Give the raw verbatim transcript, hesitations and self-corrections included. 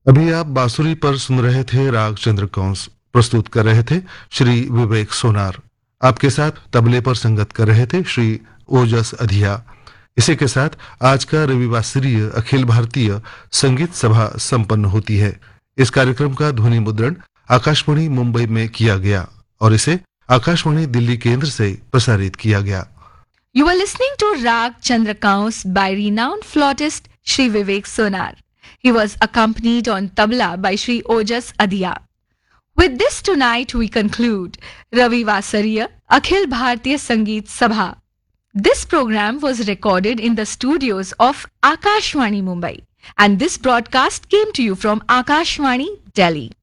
अभी आप बांसुरी पर सुन रहे थे राग चंद्रकौंस। प्रस्तुत कर रहे थे श्री विवेक सोनार। आपके साथ तबले पर संगत कर रहे थे श्री ओजस अधिया। इसी के साथ आज का रविवासरीय अखिल भारतीय संगीत सभा संपन्न होती है। इस कार्यक्रम का ध्वनि मुद्रण आकाशवाणी मुंबई में किया गया और इसे आकाशवाणी दिल्ली केंद्र से प्रसारित किया गया। You were listening to Rag Chandrakaus by renowned flautist Shri Vivek Sonar. He was accompanied on tabla by Shri Ojas Adhiya. With this tonight we conclude Ravi Vasariya Akhil Bhartiya Sangeet Sabha. This program was recorded in the studios of Akashvani Mumbai, and this broadcast came to you from Akashvani Delhi.